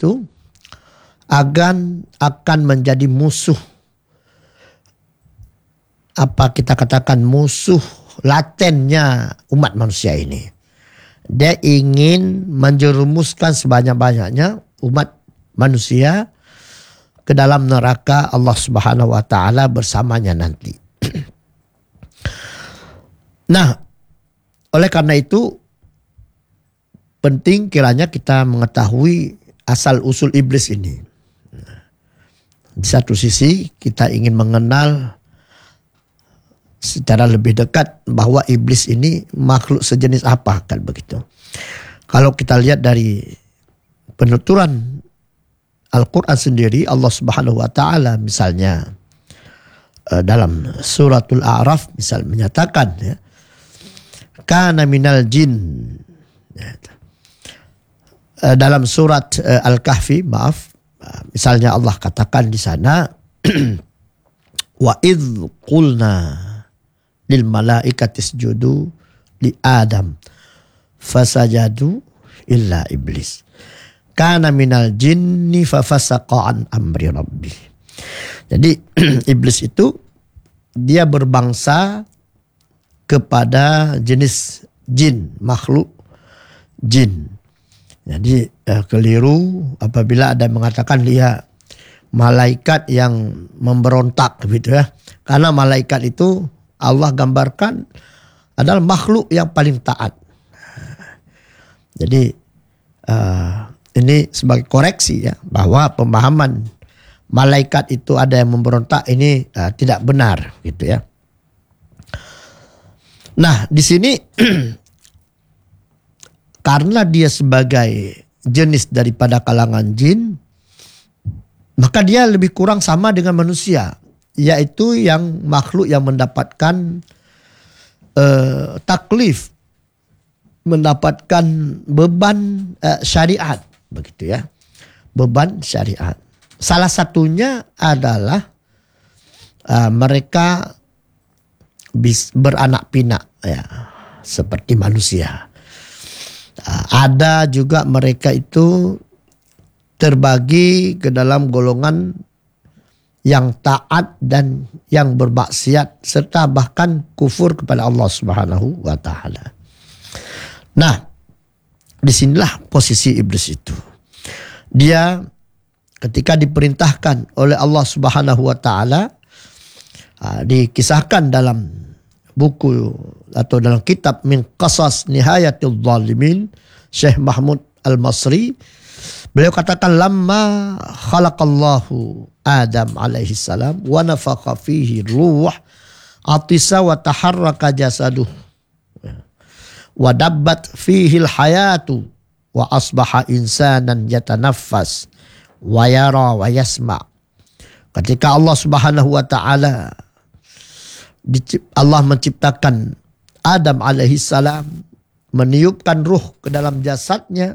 itu akan menjadi musuh, apa kita katakan musuh latennya umat manusia ini. Dia ingin menjerumuskan sebanyak-banyaknya umat manusia ke dalam neraka Allah Subhanahu wa taala bersamanya nanti. Nah, oleh karena itu penting kiranya kita mengetahui asal usul iblis ini. Di satu sisi kita ingin mengenal secara lebih dekat bahwa iblis ini makhluk sejenis apa, kan begitu. Kalau kita lihat dari penuturan Al-Quran sendiri, Allah Subhanahu wa taala misalnya dalam suratul A'raf misal menyatakan ya, kana minal jin. Dalam surat Al-Kahfi, misalnya Allah katakan di sana wa idz qulna lil malaikati isjudu li Adam fasajadu illa iblis kana minal jinni fafasaqa an amri rabbi. Jadi iblis itu dia berbangsa kepada jenis jin, makhluk jin. Jadi keliru apabila ada yang mengatakan dia malaikat yang memberontak gitu ya. Karena malaikat itu Allah gambarkan adalah makhluk yang paling taat. Jadi ini sebagai koreksi ya, bahwa pemahaman malaikat itu ada yang memberontak ini tidak benar gitu ya. Nah, di sini karena dia sebagai jenis daripada kalangan jin, maka dia lebih kurang sama dengan manusia, yaitu yang makhluk yang mendapatkan taklif, mendapatkan beban syariat, begitu ya, beban syariat. Salah satunya adalah mereka beranak pinak ya, seperti manusia. Ada juga mereka itu terbagi ke dalam golongan yang taat dan yang bermaksiat serta bahkan kufur kepada Allah Subhanahu wa taala. Nah, disinilah posisi iblis itu. Dia ketika diperintahkan oleh Allah Subhanahu wa taala, dikisahkan dalam buku atau dalam kitab Min Qasas Nihayatul Zalimin, Syekh Mahmud Al-Masri, beliau katakan lamma khalaqallahu Adam alaihi salam wa nafakha fihi ruh atisa wa taharraka jasaduh wa dabbat fihi al-hayatu wa asbaha insanan yatanaffas wa yara wa yasma. Ketika Allah Subhanahu wa taala Allah menciptakan Adam alaihi salam, meniupkan ruh ke dalam jasadnya,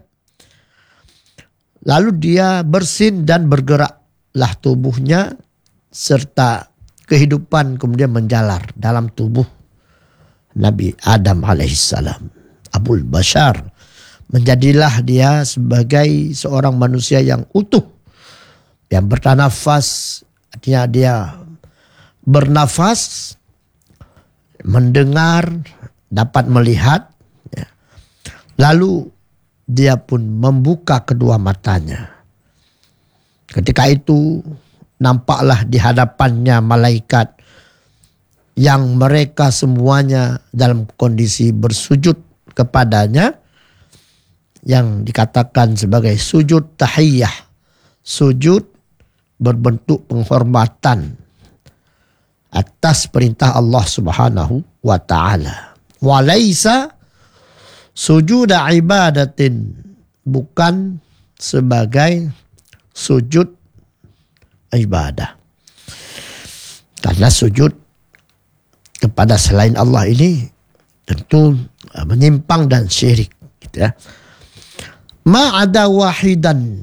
lalu dia bersin dan bergeraklah tubuhnya serta kehidupan kemudian menjalar dalam tubuh Nabi Adam alaihi salam, Abul Bashar. Menjadilah dia sebagai seorang manusia yang utuh, yang bernafas, artinya dia bernafas, mendengar, dapat melihat, ya. Lalu dia pun membuka kedua matanya. Ketika itu nampaklah di hadapannya malaikat yang mereka semuanya dalam kondisi bersujud kepadanya, yang dikatakan sebagai sujud tahiyyah, sujud berbentuk penghormatan atas perintah Allah Subhanahu wa taala. Walaisa sujud ibadatin, bukan sebagai sujud ibadah. Karena sujud kepada selain Allah ini tentu menyimpang dan syirik, gitu ya. Ma'ada wahidan,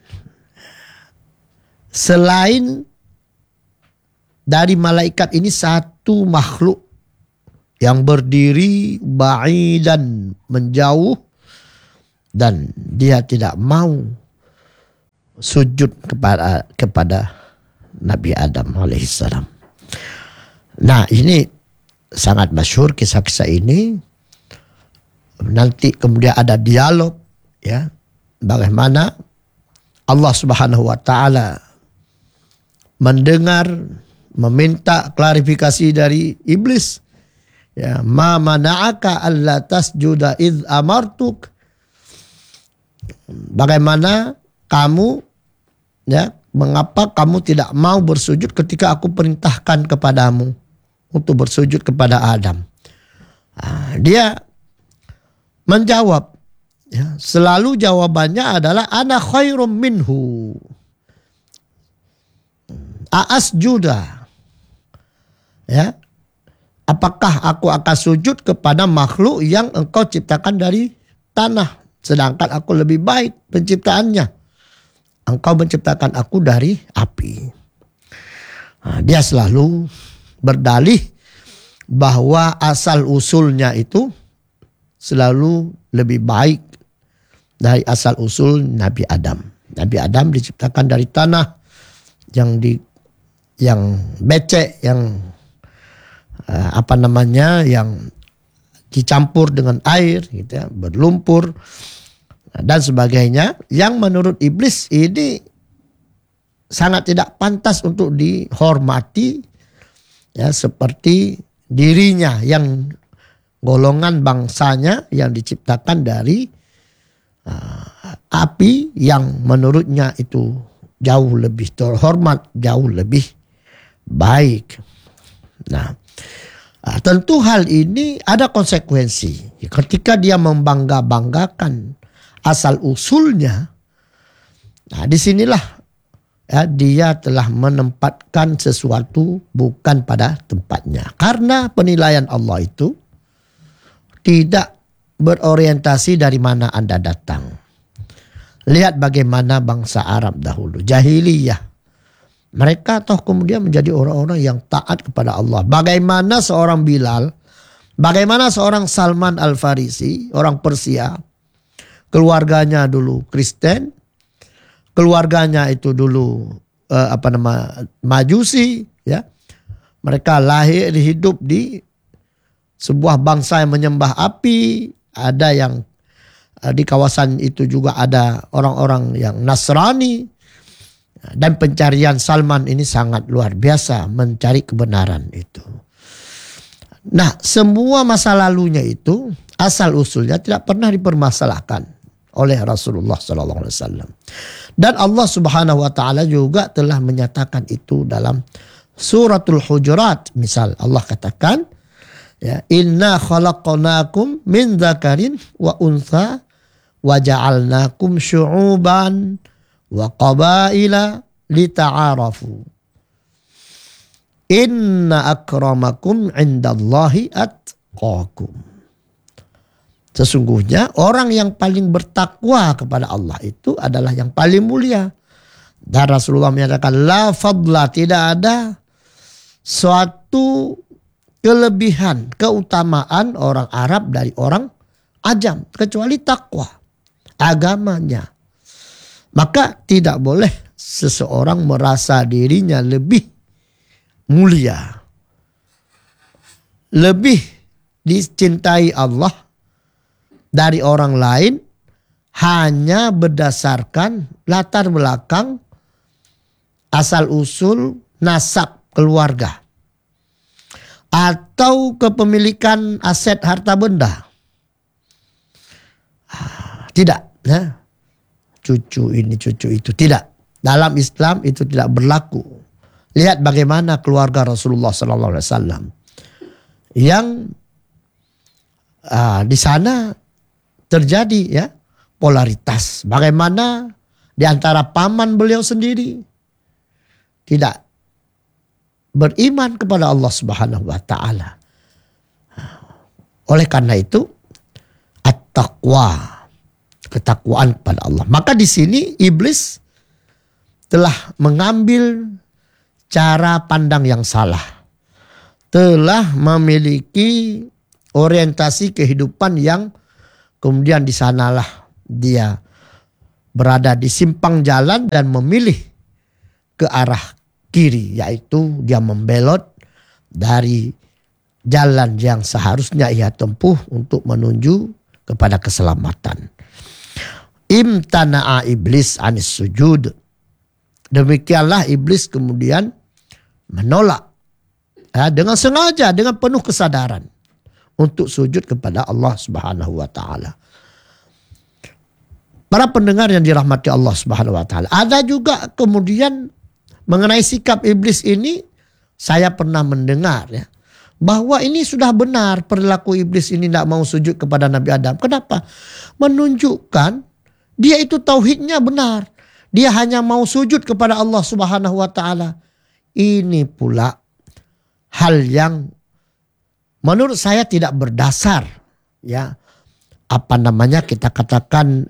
selain dari malaikat ini satu makhluk yang berdiri ba'idan, menjauh, dan dia tidak mau sujud kepada Nabi Adam alaihissalam. Nah, ini sangat masyhur kisah-kisah ini. Nanti kemudian ada dialog, ya, bagaimana Allah Subhanahu wa taala mendengar, meminta klarifikasi dari iblis. Ya, ma mana'aka alla tasjuda id amartuk. Bagaimana kamu, ya, mengapa kamu tidak mau bersujud ketika aku perintahkan kepadamu untuk bersujud kepada Adam? Dia menjawab, ya, selalu jawabannya adalah ana khairum minhu. Aasjuda. Ya. Apakah aku akan sujud kepada makhluk yang engkau ciptakan dari tanah, sedangkan aku lebih baik penciptaannya. Engkau menciptakan aku dari api. Dia selalu berdalih bahwa asal usulnya itu selalu lebih baik dari asal usul Nabi Adam. Nabi Adam diciptakan dari tanah yang becek, yang yang dicampur dengan air, gitu ya, berlumpur dan sebagainya, yang menurut iblis ini sangat tidak pantas untuk dihormati, ya, seperti dirinya yang golongan bangsanya yang diciptakan dari api yang menurutnya itu jauh lebih terhormat, jauh lebih baik. Nah, tentu hal ini ada konsekuensi. Ketika dia membangga-banggakan asal usulnya, nah disinilah, ya, dia telah menempatkan sesuatu bukan pada tempatnya. Karena penilaian Allah itu tidak berorientasi dari mana Anda datang. Lihat bagaimana bangsa Arab dahulu, jahiliyah. Mereka toh kemudian menjadi orang-orang yang taat kepada Allah. Bagaimana seorang Bilal, bagaimana seorang Salman Al-Farisi, orang Persia, keluarganya dulu Kristen, keluarganya itu dulu Majusi, ya. Mereka lahir hidup di sebuah bangsa yang menyembah api. Ada yang di kawasan itu juga ada orang-orang yang Nasrani. Dan pencarian Salman ini sangat luar biasa, mencari kebenaran itu. Nah, semua masa lalunya itu asal usulnya tidak pernah dipermasalahkan oleh Rasulullah SAW. Dan Allah Subhanahu wa taala juga telah menyatakan itu dalam suratul Hujurat. Misal Allah katakan, ya, inna khalaqnakum min dzakarin wa untha wa ja'alnakum syu'uban wa qabaila lita'arafu. Inna akramakum indallahi atqakum. Sesungguhnya orang yang paling bertakwa kepada Allah itu adalah yang paling mulia. Dan Rasulullah menyatakan la fadla, tidak ada suatu kelebihan, keutamaan orang Arab dari orang Ajam kecuali takwa agamanya. Maka tidak boleh seseorang merasa dirinya lebih mulia, lebih dicintai Allah dari orang lain hanya berdasarkan latar belakang asal usul nasab keluarga atau kepemilikan aset harta benda. Tidak, ya. Cucu ini, cucu itu. Tidak. Dalam Islam itu tidak berlaku. Lihat bagaimana keluarga Rasulullah SAW. Yang di sana terjadi, ya, polaritas. Bagaimana di antara paman beliau sendiri tidak beriman kepada Allah Subhanahu wa taala. Oleh karena itu, at-taqwa, ketakwaan kepada Allah. Maka di sini iblis telah mengambil cara pandang yang salah. Telah memiliki orientasi kehidupan yang kemudian di sanalah dia berada di simpang jalan dan memilih ke arah kiri, yaitu dia membelot dari jalan yang seharusnya ia tempuh untuk menuju kepada keselamatan. Imtana'a iblis anis sujud. Demikianlah iblis kemudian menolak dengan sengaja, dengan penuh kesadaran untuk sujud kepada Allah Subhanahu wa taala. Para pendengar yang dirahmati Allah Subhanahu wa taala, ada juga kemudian mengenai sikap iblis ini, saya pernah mendengar ya, bahwa ini sudah benar perilaku iblis ini tidak mau sujud kepada Nabi Adam. Kenapa? Menunjukkan dia itu tauhidnya benar. Dia hanya mau sujud kepada Allah Subhanahu wa taala. Ini pula hal yang menurut saya tidak berdasar, ya. Kita katakan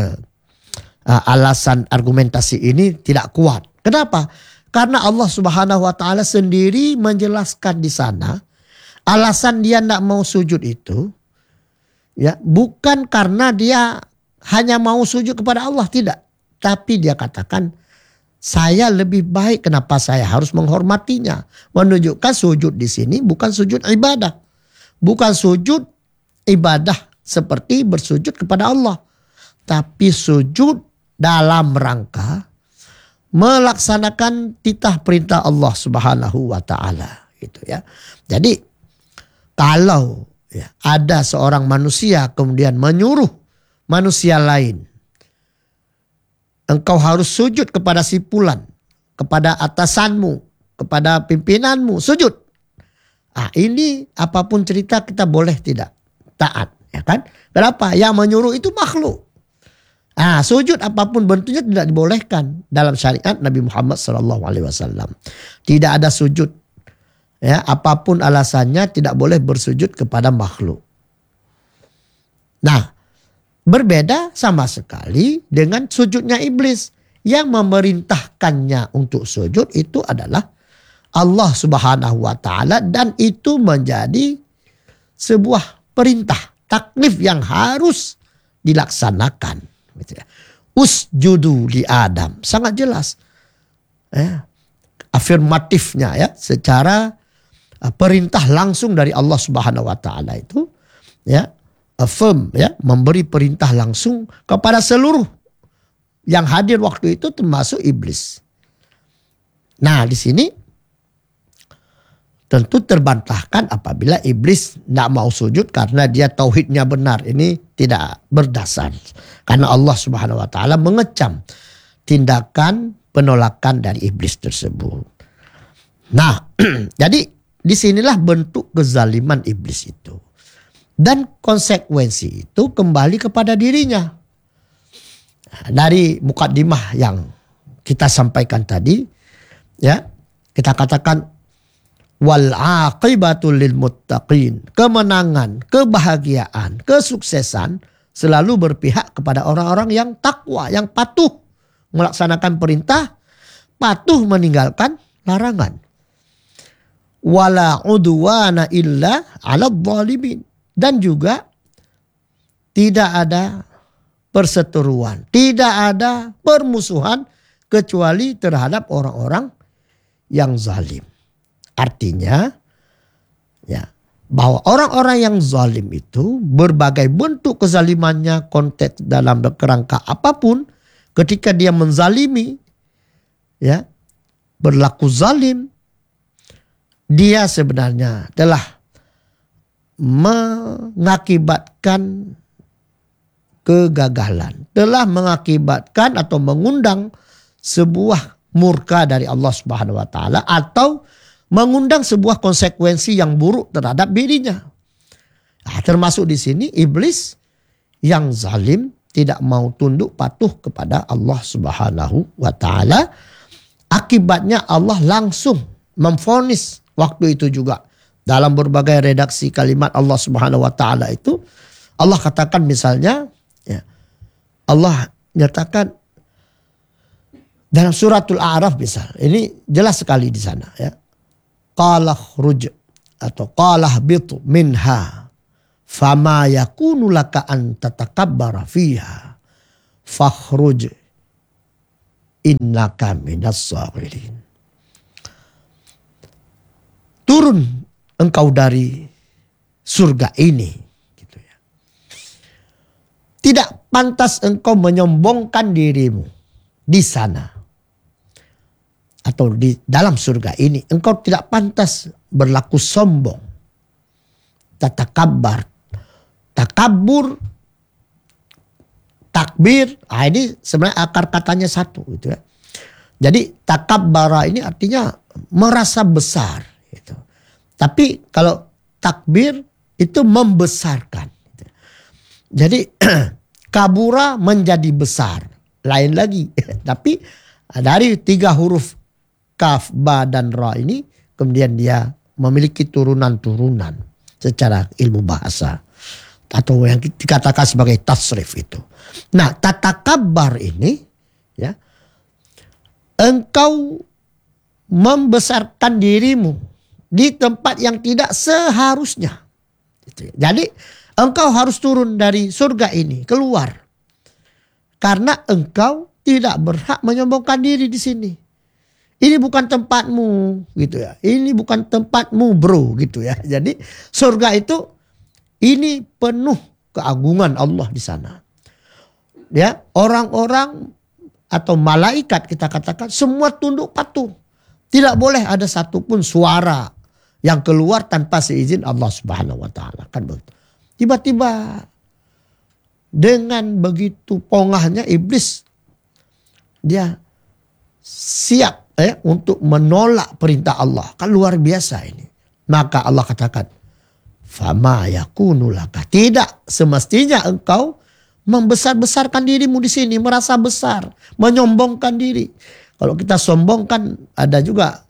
alasan argumentasi ini tidak kuat. Kenapa? Karena Allah Subhanahu wa taala sendiri menjelaskan di sana alasan dia tidak mau sujud itu, ya, bukan karena dia hanya mau sujud kepada Allah, tidak. Tapi dia katakan, saya lebih baik, kenapa saya harus menghormatinya? Menunjukkan sujud di sini bukan sujud ibadah. Bukan sujud ibadah seperti bersujud kepada Allah. Tapi sujud dalam rangka melaksanakan titah perintah Allah Subhanahu wa taala, gitu ya. Jadi kalau ya, ada seorang manusia kemudian menyuruh manusia lain, engkau harus sujud kepada si fulan, kepada atasanmu, kepada pimpinanmu, sujud. Ini apapun cerita kita boleh tidak taat, ya kan? Kenapa? Yang menyuruh itu makhluk. Sujud apapun bentuknya tidak dibolehkan dalam syariat Nabi Muhammad SAW. Tidak ada sujud, ya, apapun alasannya tidak boleh bersujud kepada makhluk. Nah, berbeda sama sekali dengan sujudnya iblis. Yang memerintahkannya untuk sujud itu adalah Allah Subhanahu wa taala, dan itu menjadi sebuah perintah, taklif yang harus dilaksanakan. Usjudu li Adam, sangat jelas. Afirmatifnya ya, secara perintah langsung dari Allah Subhanahu wa taala itu, ya, affirm, ya, memberi perintah langsung kepada seluruh yang hadir waktu itu termasuk iblis. Nah, di sini tentu terbantahkan apabila iblis tidak mau sujud karena dia tauhidnya benar. Ini tidak berdasar. Karena Allah Subhanahu wa taala mengecam tindakan penolakan dari iblis tersebut. Nah, jadi disinilah bentuk kezaliman iblis itu. Dan konsekuensi itu kembali kepada dirinya. Dari mukadimah yang kita sampaikan tadi, ya, kita katakan wal aqibatul lil muttaqin. Kemenangan, kebahagiaan, kesuksesan selalu berpihak kepada orang-orang yang takwa, yang patuh melaksanakan perintah, patuh meninggalkan larangan. Wala udwana illa 'alal zalimin. Dan juga tidak ada perseteruan, tidak ada permusuhan kecuali terhadap orang-orang yang zalim. Artinya, ya, bahwa orang-orang yang zalim itu berbagai bentuk kezalimannya, konteks dalam kerangka apapun, ketika dia menzalimi, ya, berlaku zalim, dia sebenarnya telah mengakibatkan kegagalan, telah mengakibatkan atau mengundang sebuah murka dari Allah Subhanahu wa taala, atau mengundang sebuah konsekuensi yang buruk terhadap dirinya. Termasuk di sini iblis yang zalim, tidak mau tunduk patuh kepada Allah Subhanahu wa taala. Akibatnya Allah langsung memvonis waktu itu juga dalam berbagai redaksi kalimat Allah Subhanahu wa taala itu. Allah katakan misalnya, ya, Allah nyatakan dalam suratul A'raf misal, ini jelas sekali di sana, ya. Qala khruj atau qala bitu minha fama yakunu laka an tatakabbara fiha fakhruj innaka minas saghirin. Turun engkau dari surga ini. Gitu ya. Tidak pantas engkau menyombongkan dirimu di sana. Atau di dalam surga ini. Engkau tidak pantas berlaku sombong. Tatakabbar. Takabur. Takbir. Ini sebenarnya akar katanya satu. Gitu ya. Jadi takabbara ini artinya merasa besar. Gitu. Tapi kalau takbir itu membesarkan. Gitu. Jadi kabura menjadi besar. Lain lagi. Tapi dari 3 huruf kaf, ba, dan ra ini kemudian dia memiliki turunan-turunan secara ilmu bahasa. Atau yang dikatakan sebagai tasrif itu. Nah, tatakabbar ini ya, engkau membesarkan dirimu di tempat yang tidak seharusnya. Jadi engkau harus turun dari surga ini, keluar. Karena engkau tidak berhak menyombongkan diri di sini. Ini bukan tempatmu gitu ya. Ini bukan tempatmu bro gitu ya. Jadi surga itu ini penuh keagungan Allah di sana. Ya, orang-orang atau malaikat kita katakan semua tunduk patuh. Tidak boleh ada satupun suara yang keluar tanpa seizin Allah Subhanahu wa taala, kan begitu. Tiba-tiba dengan begitu pongahnya iblis dia siap untuk menolak perintah Allah. Kan luar biasa ini. Maka Allah katakan, "Fama yakunu laka." Tidak semestinya engkau membesar-besarkan dirimu di sini, merasa besar, menyombongkan diri. Kalau kita sombong kan ada juga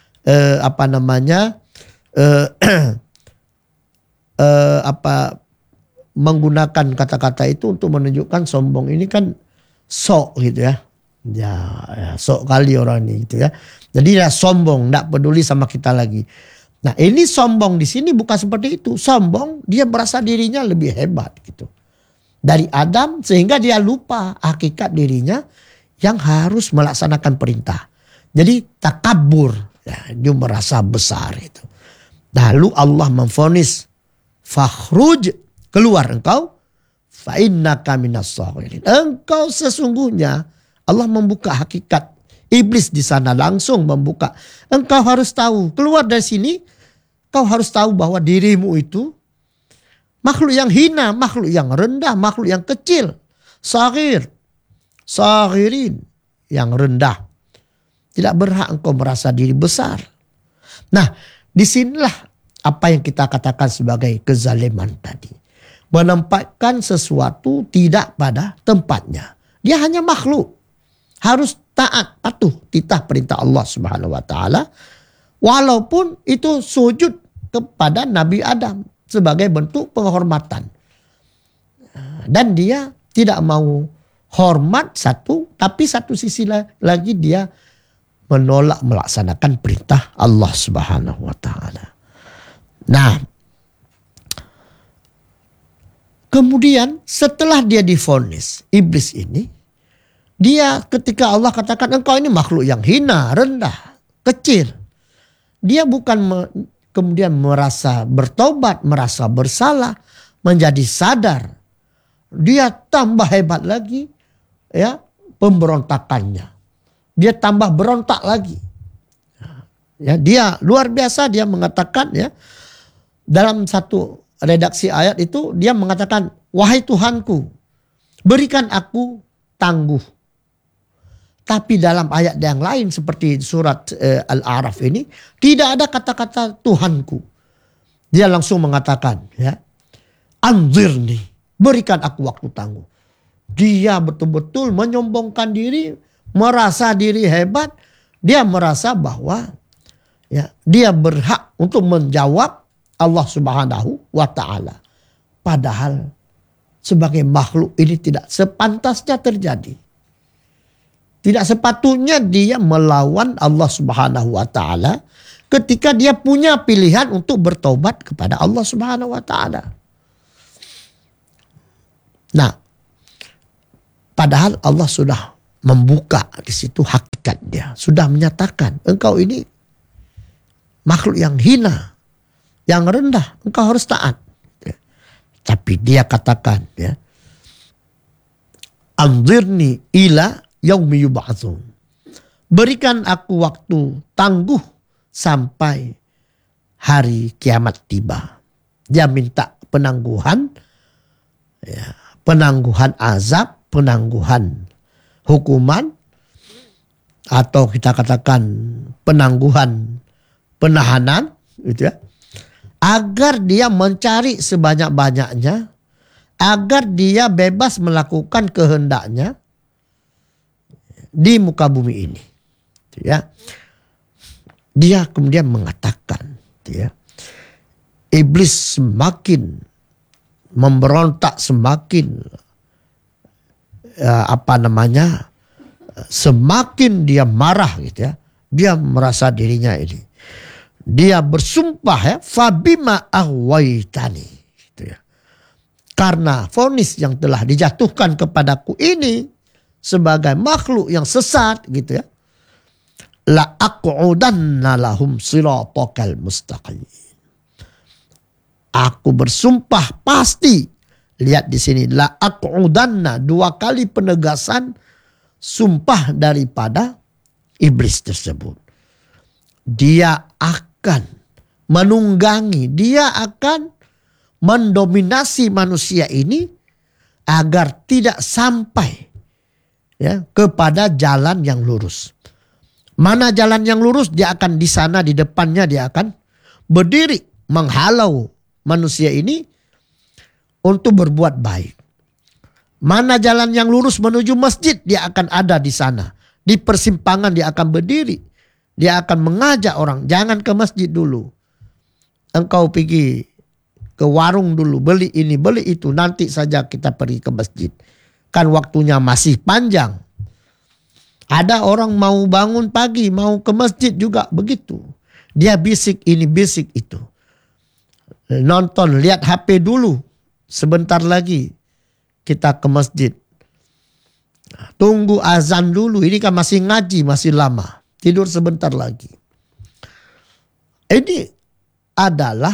menggunakan kata-kata itu untuk menunjukkan sombong ini kan sok gitu ya. Ya sok kali orang ini gitu ya. Jadi dia sombong, tidak peduli sama kita lagi. Nah, ini sombong di sini bukan seperti itu. Sombong dia merasa dirinya lebih hebat gitu. Dari Adam sehingga dia lupa hakikat dirinya yang harus melaksanakan perintah. Jadi takabur, ya, dia merasa besar itu. Lalu Allah memvonis, fakhruj, keluar engkau, fa innaka minas saghirin. Engkau sesungguhnya, Allah membuka hakikat iblis di sana, langsung membuka. Engkau harus tahu, keluar dari sini, kau harus tahu bahwa dirimu itu makhluk yang hina, makhluk yang rendah, makhluk yang kecil, saghir, saghirin, yang rendah. Tidak berhak engkau merasa diri besar. Nah, disinilah apa yang kita katakan sebagai kezaliman tadi. Menempatkan sesuatu tidak pada tempatnya. Dia hanya makhluk. Harus taat, patuh, titah perintah Allah Subhanahu wa taala. Walaupun itu sujud kepada Nabi Adam sebagai bentuk penghormatan. Dan dia tidak mau hormat satu, tapi satu sisi lagi dia menolak melaksanakan perintah Allah Subhanahu wa taala. Nah, kemudian setelah dia divonis, iblis ini, dia ketika Allah katakan engkau ini makhluk yang hina, rendah, kecil. Dia bukan kemudian merasa bertobat, merasa bersalah, menjadi sadar. Dia tambah hebat lagi ya pemberontakannya. Dia tambah berontak lagi. Ya, dia luar biasa, dia mengatakan ya dalam satu redaksi ayat itu dia mengatakan, wahai Tuhanku, berikan aku tangguh. Tapi dalam ayat yang lain seperti surat Al-A'raf ini tidak ada kata-kata Tuhanku. Dia langsung mengatakan ya, anzirni, berikan aku waktu tangguh. Dia betul-betul menyombongkan diri, merasa diri hebat, dia merasa bahwa ya dia berhak untuk menjawab Allah Subhanahu wa taala. Padahal sebagai makhluk ini tidak sepantasnya terjadi. Tidak sepatutnya dia melawan Allah Subhanahu wa taala ketika dia punya pilihan untuk bertobat kepada Allah Subhanahu wa taala. Nah, Padahal Allah sudah membuka di situ hakikat dia. Sudah menyatakan engkau ini makhluk yang hina, yang rendah. Engkau harus taat. Ya. Tapi dia katakan, ya, anzirni ila yaumi yub'atsun. Berikan aku waktu tangguh sampai hari kiamat tiba. Dia minta penangguhan, ya, penangguhan azab, penangguhan hukuman, atau kita katakan penangguhan penahanan, gitu ya, agar dia mencari sebanyak-banyaknya, agar dia bebas melakukan kehendaknya di muka bumi ini, gitu ya. Dia kemudian mengatakan, gitu ya, iblis semakin memberontak, semakin semakin dia marah, gitu ya. Dia merasa dirinya ini. Dia bersumpah, ya, fabima ahwaitani, gitu ya. Karena vonis yang telah dijatuhkan kepadaku ini sebagai makhluk yang sesat, gitu ya. La aqudanna lahum siratakal mustaqim. Aku bersumpah pasti. Lihat di sini, la aqudanna, 2 kali penegasan sumpah daripada iblis tersebut. Dia akan menunggangi, dia akan mendominasi manusia ini agar tidak sampai, ya, kepada jalan yang lurus. Mana jalan yang lurus? Dia akan di sana, di depannya dia akan berdiri menghalau manusia ini untuk berbuat baik. Mana jalan yang lurus menuju masjid, dia akan ada di sana. Di persimpangan dia akan berdiri. Dia akan mengajak orang, jangan ke masjid dulu. Engkau pergi ke warung dulu, beli ini, beli itu. Nanti saja kita pergi ke masjid. Kan waktunya masih panjang. Ada orang mau bangun pagi, mau ke masjid juga begitu. Dia bisik ini, bisik itu. Nonton, lihat HP dulu. Sebentar lagi kita ke masjid. Tunggu azan dulu. Ini kan masih ngaji, masih lama. Tidur sebentar lagi. Ini adalah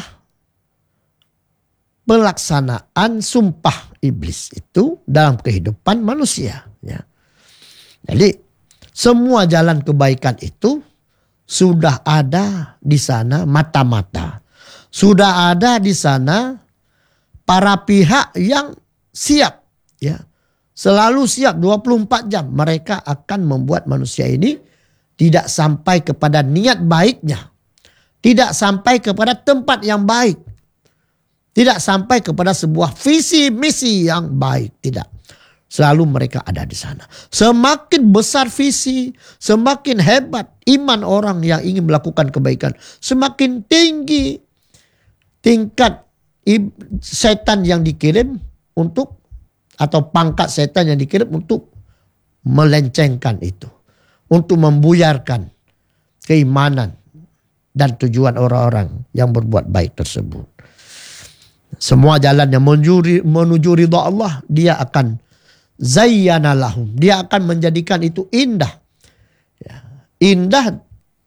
pelaksanaan sumpah iblis itu dalam kehidupan manusia. Ya. Jadi semua jalan kebaikan itu sudah ada di sana mata-mata. Sudah ada di sana para pihak yang siap, ya, selalu siap 24 jam. Mereka akan membuat manusia ini tidak sampai kepada niat baiknya. Tidak sampai kepada tempat yang baik. Tidak sampai kepada sebuah visi misi yang baik. Tidak. Selalu mereka ada di sana. Semakin besar visi, semakin hebat iman orang yang ingin melakukan kebaikan. Semakin tinggi tingkat setan yang dikirim untuk, atau pangkat setan yang dikirim untuk melencengkan itu. Untuk membuyarkan keimanan dan tujuan orang-orang yang berbuat baik tersebut. Semua jalan yang menuju ridha Allah, dia akan zayyana lahum. Dia akan menjadikan itu indah. Ya, indah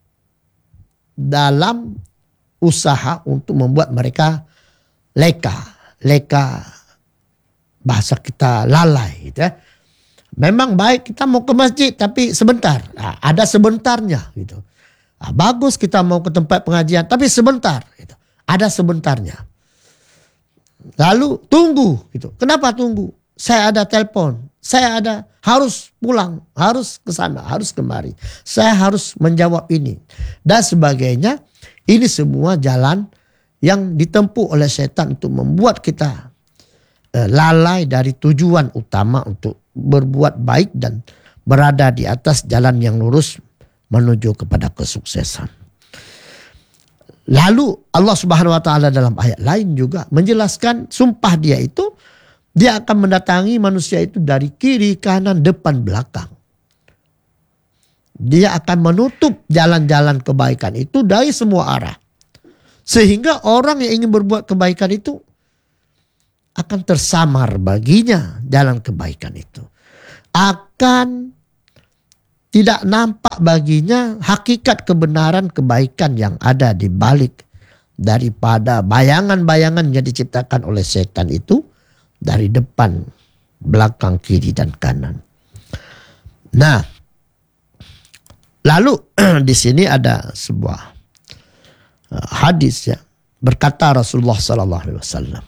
dalam usaha untuk membuat mereka leka bahasa kita lalai, gitu ya. Memang baik kita mau ke masjid tapi sebentar, ada sebentarnya, gitu. Bagus kita mau ke tempat pengajian tapi sebentar, gitu. Ada sebentarnya. Lalu tunggu, gitu. Kenapa tunggu? Saya ada telepon, saya harus pulang, harus ke sana, harus kemari. Saya harus menjawab ini dan sebagainya. Ini semua jalan yang ditempuh oleh setan untuk membuat kita lalai dari tujuan utama untuk berbuat baik dan berada di atas jalan yang lurus menuju kepada kesuksesan. Lalu Allah Subhanahu wa taala dalam ayat lain juga menjelaskan sumpah dia itu, dia akan mendatangi manusia itu dari kiri, kanan, depan, belakang. Dia akan menutup jalan-jalan kebaikan itu dari semua arah. Sehingga orang yang ingin berbuat kebaikan itu akan tersamar baginya jalan kebaikan itu. akan tidak nampak baginya hakikat kebenaran kebaikan yang ada di balik daripada bayangan-bayangan yang diciptakan oleh setan itu dari depan, belakang, kiri, dan kanan. Nah, lalu di sini ada sebuah hadis ya, berkata Rasulullah sallallahu alaihi wasallam,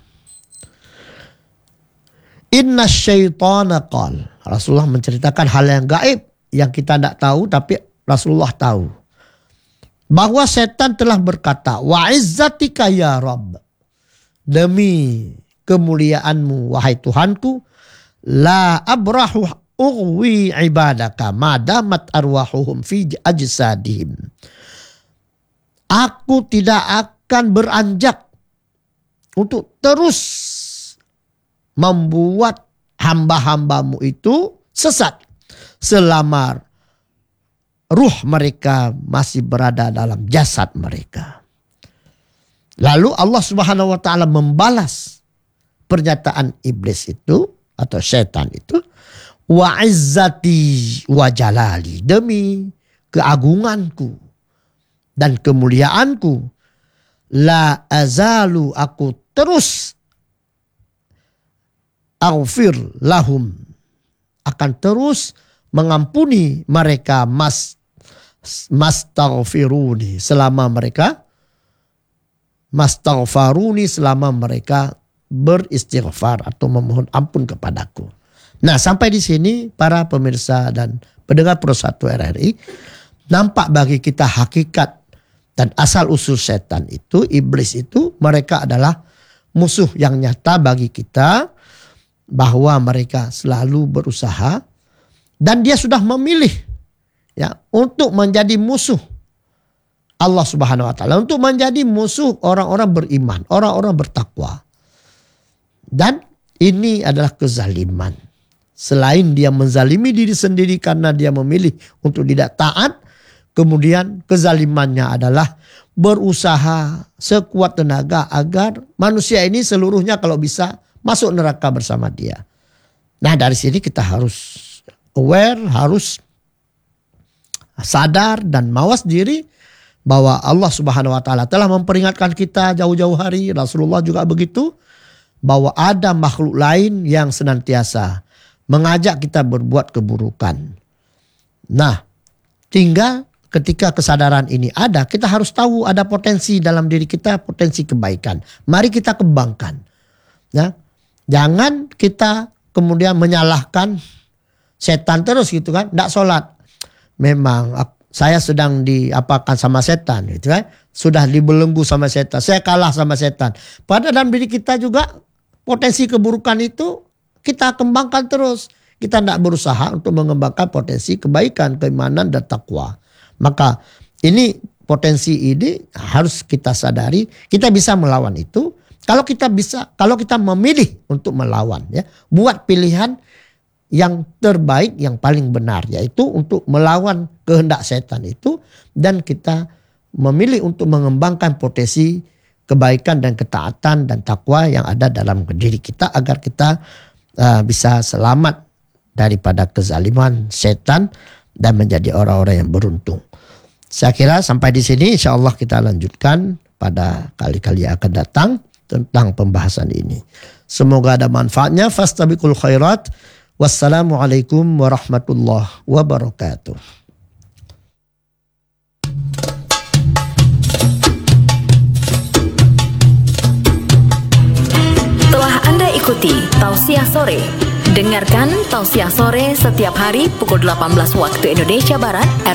"Inna syaitana qal." Rasulullah menceritakan hal yang gaib yang kita tidak tahu tapi Rasulullah tahu. Bahwa setan telah berkata, "Wa izzatika ya Rabb." Demi kemuliaanmu wahai Tuhanku, la abrahu ughwi ibadaka madamat arwahuhum fi ajsadihim. Aku tidak akan beranjak untuk terus membuat hamba-hambamu itu sesat selama ruh mereka masih berada dalam jasad mereka. Lalu Allah Subhanahu wa taala membalas pernyataan iblis itu atau setan itu, wa izzati wa jalali, demi keagunganku dan kemuliaanku, la azalu, aku terus aghfir lahum, akan terus mengampuni mereka mastaghfiruni, selama mereka mastaghfaruni, selama mereka beristighfar atau memohon ampun kepadaku. Nah, sampai di sini para pemirsa dan pendengar Pro 1 RRI, nampak bagi kita hakikat dan asal usul setan itu, iblis itu, mereka adalah musuh yang nyata bagi kita, bahwa mereka selalu berusaha dan dia sudah memilih ya untuk menjadi musuh Allah Subhanahu wa taala, untuk menjadi musuh orang-orang beriman, orang-orang bertakwa. Dan ini adalah kezaliman. Selain dia menzalimi diri sendiri karena dia memilih untuk tidak taat, kemudian kezalimannya adalah berusaha sekuat tenaga agar manusia ini seluruhnya kalau bisa masuk neraka bersama dia. Nah, dari sini kita harus aware, harus sadar dan mawas diri bahwa Allah Subhanahu wa taala telah memperingatkan kita jauh-jauh hari, Rasulullah juga begitu, bahwa ada makhluk lain yang senantiasa mengajak kita berbuat keburukan. Nah, tinggal ketika kesadaran ini ada, kita harus tahu ada potensi dalam diri kita, potensi kebaikan. Mari kita kembangkan. Ya. Jangan kita kemudian menyalahkan setan terus gitu kan. Tidak sholat. Memang saya sedang diapakan sama setan gitu kan. Sudah dibelenggu sama setan. Saya kalah sama setan. Padahal dalam diri kita juga potensi keburukan itu kita kembangkan terus. Kita tidak berusaha untuk mengembangkan potensi kebaikan, keimanan dan takwa. Maka ini potensi ini harus kita sadari. Kita bisa melawan itu. Kalau kita memilih untuk melawan, ya, buat pilihan yang terbaik, yang paling benar, yaitu untuk melawan kehendak setan itu, dan kita memilih untuk mengembangkan potensi kebaikan dan ketaatan dan takwa yang ada dalam diri kita, agar kita bisa selamat daripada kezaliman setan dan menjadi orang-orang yang beruntung. Saya kira sampai di sini, insya Allah kita lanjutkan pada kali-kali yang akan datang tentang pembahasan ini. Semoga ada manfaatnya. Fastabiqul khairat. Wassalamualaikum warahmatullahi wabarakatuh. Telah Anda ikuti Tausiah Sore. Dengarkan Tausiah Sore setiap hari pukul 18 waktu Indonesia Barat.